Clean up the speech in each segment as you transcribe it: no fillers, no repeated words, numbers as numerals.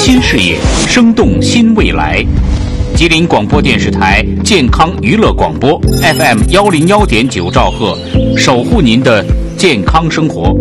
新视野，生动新未来。吉林广播电视台健康娱乐广播 FM 101.9兆赫，守护您的健康生活。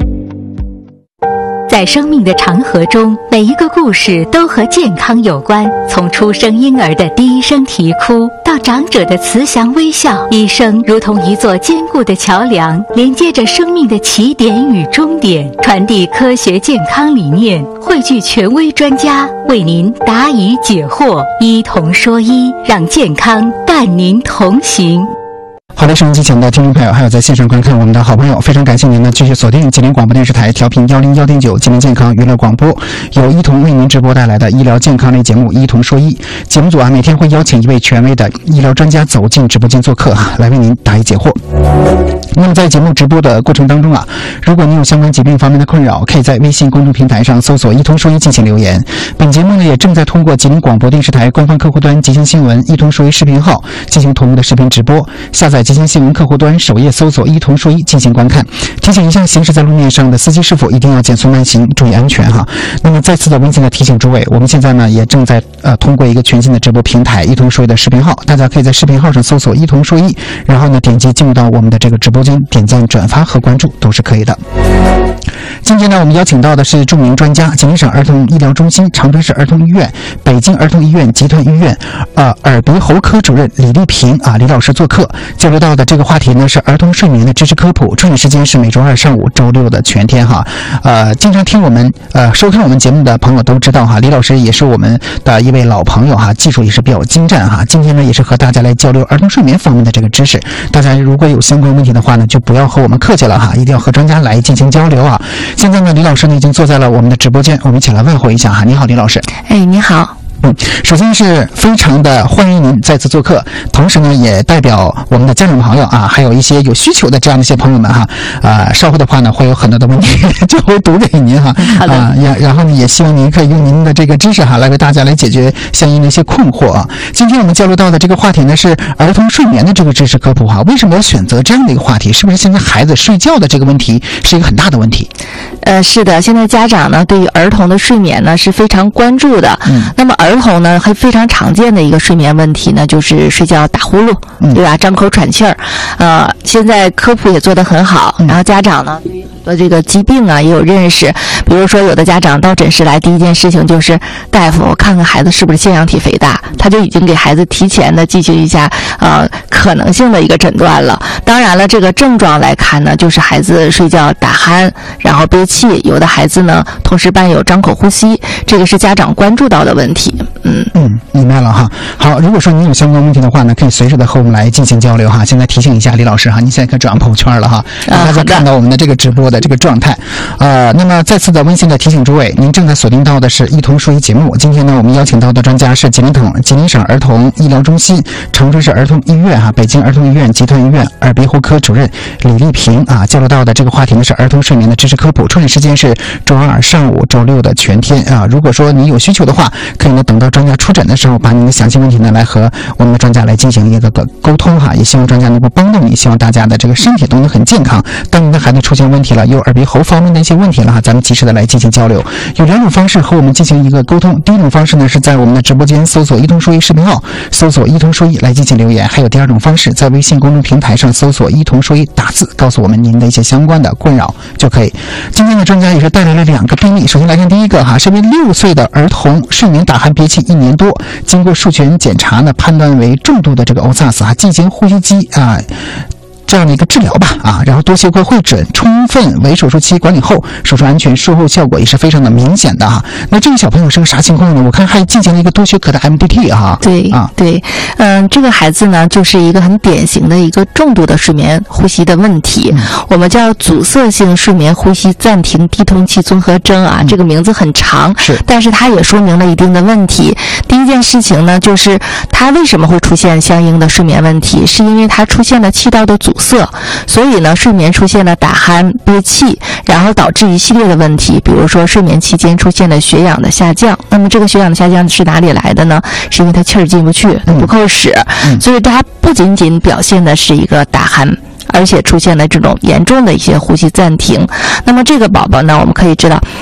在生命的长河中，每一个故事都和健康有关。从出生婴儿的第一声啼哭，到长者的慈祥微笑，医生如同一座坚固的桥梁，连接着生命的起点与终点，传递科学健康理念，汇聚权威专家，为您答疑解惑，医同说医，让健康伴您同行。 好的，收音机前的听众朋友，还有在线上观看我们的好朋友，非常感谢您呢继续锁定吉林广播电视台调频101.9吉林健康娱乐广播，由医同为您直播带来的医疗健康类节目《医同说医》。节目组每天会邀请一位权威的医疗专家走进直播间做客来为您答疑解惑。那么在节目直播的过程当中如果您有相关疾病方面的困扰，可以在微信公众平台上搜索“医同说医”进行留言。本节目呢也正在通过吉林广播电视台官方客户端吉星新闻“医同说医”视频号进行同步的视频直播，下载吉星新闻客户端首页搜索“医同说医”进行观看。提醒一下行驶在路面上的司机师傅一定要减速慢行，注意安全那么再次的温馨的提醒诸位，我们现在呢也正在通过一个全新的直播平台“医同说医”的视频号，大家可以在视频号上搜索“医同说医”，然后呢点击进入到我们的这个直播间，点赞、转发和关注都是可以的。今天呢我们邀请到的是著名专家，吉林省儿童医疗中心、长春市儿童医院、北京儿童医院集团医院耳鼻喉科主任李丽萍李老师做客，交流到的这个话题呢是儿童睡眠的知识科普，出演时间是每周二上午、周六的全天经常听我们收看我们节目的朋友都知道李老师也是我们的一位老朋友技术也是比较精湛今天呢也是和大家来交流儿童睡眠方面的这个知识。大家如果有相关问题的话呢，就不要和我们客气了一定要和专家来进行交流现在呢李老师呢已经坐在了我们的直播间，我们一起来问候一下你好，李老师。 你好。 首先是非常的欢迎您再次做客，同时呢也代表我们的家长朋友还有一些有需求的这样的一些朋友们稍后的话呢会有很多的问题就会读给您好的然后呢也希望您可以用您的这个知识来为大家来解决相应的一些困惑今天我们交流到的这个话题呢是儿童睡眠的这个知识科普为什么要选择这样的一个话题？是不是现在孩子睡觉的这个问题是一个很大的问题？ 是的，现在家长呢对于儿童的睡眠呢是非常关注的那么儿童呢还非常常见的一个睡眠问题呢就是睡觉打呼噜对吧，张口喘气儿现在科普也做得很好然后家长呢对于很多这个疾病也有认识，比如说有的家长到诊室来第一件事情就是大夫我看看孩子是不是腺样体肥大，他就已经给孩子提前的进行一下可能性的一个诊断了。当然了这个症状来看呢就是孩子睡觉打鼾然后憋气，有的孩子呢同时伴有张口呼吸，这个是家长关注到的问题。 明白了好，如果说您有相关问题的话呢，可以随时的和我们来进行交流现在提醒一下李老师您现在可以转朋友圈了让大家看到我们的这个直播的这个状态那么再次的温馨的提醒诸位，您正在锁定到的是医同说医节目。今天呢我们邀请到的专家是吉林省儿童医疗中心、长春市儿童医院北京儿童医院集团医院耳鼻喉科主任李丽萍交流到的这个话题呢是儿童睡眠的知识科普，出演时间是周二上午、周六的全天如果说您有需求的话，可以呢等到专家出诊的时候把您的详细问题呢来和我们的专家来进行一个沟通也希望专家能够帮到你，希望大家的这个身体都能很健康。当您的孩子出现问题了，有耳鼻喉方面的一些问题了咱们及时的来进行交流。有两种方式和我们进行一个沟通，第一种方式呢是在我们的直播间搜索医同说医视频号，搜索医同说医来进行留言，还有第二种方式在微信公众平台上搜索医同说医打字告诉我们您的一些相关的困扰就可以。今天的专家也是带来了2个病例，首先来看第一个是位6岁的儿童睡眠打鼾憋气1年多，经过术前检查呢判断为重度的这个欧萨斯进行呼吸机这样的一个治疗吧然后多学科会诊，充分为手术期管理后，手术安全，术后效果也是非常的明显的那这个小朋友是个啥情况呢？我看还进行了一个多学科的 MDT 对这个孩子呢就是一个很典型的一个重度的睡眠呼吸的问题我们叫阻塞性睡眠呼吸暂停低通气综合征这个名字很长但是它也说明了一定的问题。第一件事情呢就是他为什么会出现相应的睡眠问题，是因为他出现了气道的阻塞，所以呢睡眠出现了打鼾憋气，然后导致一系列的问题，比如说睡眠期间出现了血氧的下降。那么这个血氧的下降是哪里来的呢？是因为他气儿进不去，他不够使所以他不仅仅表现的是一个打鼾，而且出现了这种严重的一些呼吸暂停。那么这个宝宝呢我们可以知道